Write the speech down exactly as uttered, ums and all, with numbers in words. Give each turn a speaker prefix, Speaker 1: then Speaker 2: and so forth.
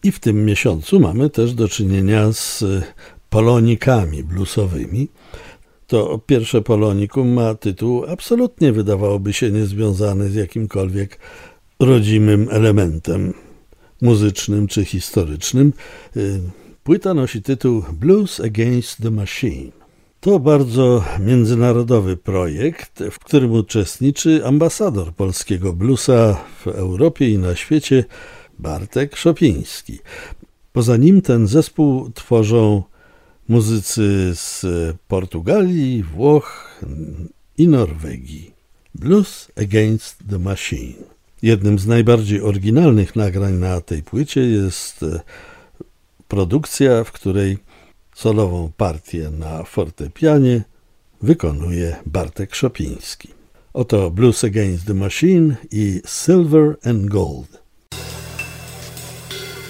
Speaker 1: I w tym miesiącu mamy też do czynienia z polonikami bluesowymi. To pierwsze polonikum ma tytuł absolutnie, wydawałoby się, niezwiązany z jakimkolwiek rodzimym elementem muzycznym czy historycznym. Płyta nosi tytuł Blues Against the Machine. To bardzo międzynarodowy projekt, w którym uczestniczy ambasador polskiego bluesa w Europie i na świecie Bartek Szopiński. Poza nim ten zespół tworzą muzycy z Portugalii, Włoch i Norwegii. Blues Against the Machine. Jednym z najbardziej oryginalnych nagrań na tej płycie jest produkcja, w której solową partię na fortepianie wykonuje Bartek Szopiński. Oto Blues Against the Machine i Silver and Gold.